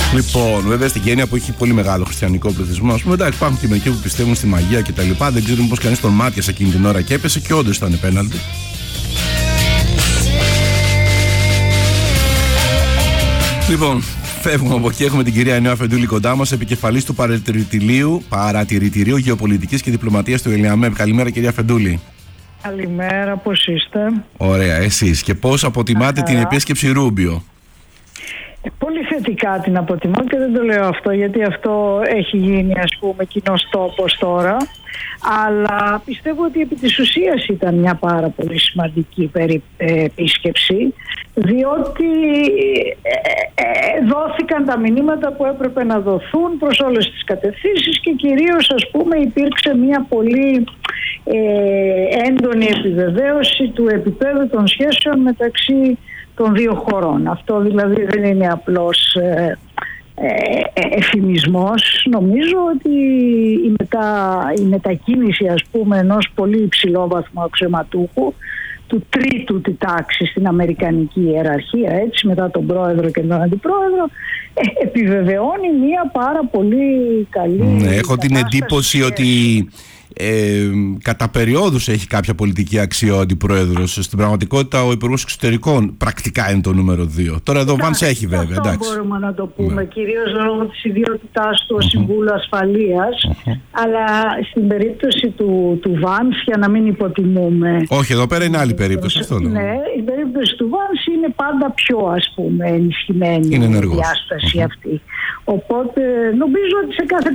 Λοιπόν, βέβαια στην Κένια που έχει πολύ μεγάλο χριστιανικό πληθυσμό, ας πούμε, εντάξει, υπάρχουν και μερικοί που πιστεύουν στη μαγεία κτλ. Δεν ξέρουμε πως κανείς τον μάτιασε εκείνη την ώρα και έπεσε και όντως ήταν πέναλτι. Λοιπόν, φεύγουμε από εκεί. Έχουμε την κυρία Εννέα Αφεντούλη κοντά μας, επικεφαλής του Παρατηρητηρίου Γεωπολιτικής και Διπλωματίας του ΕΛΙΑΜΕΠ. Καλημέρα, κυρία Αφεντούλη. Καλημέρα, πώς είστε? Ωραία, εσείς. Και πώς αποτιμάτε την επίσκεψη Ρούμπιο? Πολύ θετικά την αποτιμώ και δεν το λέω αυτό γιατί αυτό έχει γίνει, ας πούμε, κοινός τόπος τώρα, αλλά πιστεύω ότι επί της ουσίας ήταν μια πάρα πολύ σημαντική επίσκεψη, διότι δόθηκαν τα μηνύματα που έπρεπε να δοθούν προς όλες τις κατευθύνσεις και κυρίως, ας πούμε, υπήρξε μια πολύ έντονη επιβεβαίωση του επίπεδου των σχέσεων μεταξύ των δύο χωρών. Αυτό δηλαδή δεν είναι απλώς εφημισμός. Νομίζω ότι η μετακίνηση, ας πούμε, ενός πολύ υψηλόβαθμου αξιωματούχου του τρίτου τη τάξη στην αμερικανική ιεραρχία, έτσι, μετά τον πρόεδρο και τον αντιπρόεδρο, επιβεβαιώνει μια πάρα πολύ καλή έχω την εντύπωση ότι κατά περιόδους έχει κάποια πολιτική αξία ο αντιπρόεδρος. Στην πραγματικότητα ο Υπουργός Εξωτερικών πρακτικά είναι το νούμερο 2. Τώρα εδώ ο Βάνς έχει βέβαια. Αυτό μπορούμε να το πούμε, κυρίως λόγω της ιδιότητάς του ως Συμβούλου Ασφαλείας, αλλά στην περίπτωση του Βάνς, για να μην υποτιμούμε. Όχι, εδώ πέρα είναι άλλη περίπτωση. Αυτό ναι, η περίπτωση του Βάνς είναι πάντα πιο, ας πούμε, ενισχυμένη η διάσταση αυτή. Οπότε νομίζω ότι σε κάθε